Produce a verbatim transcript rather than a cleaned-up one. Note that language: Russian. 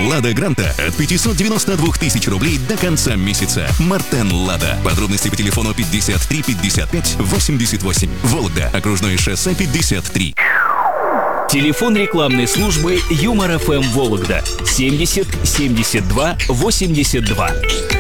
Лада Гранта от пятьсот девяносто две тысячи рублей до конца месяца. Мартен Лада. Подробности по телефону пятьдесят три пятьдесят пять восемьдесят восемь. Вологда. Окружное шоссе пятьдесят три. Телефон рекламной службы Юмор эф эм Вологда семьдесят семьдесят два восемьдесят два.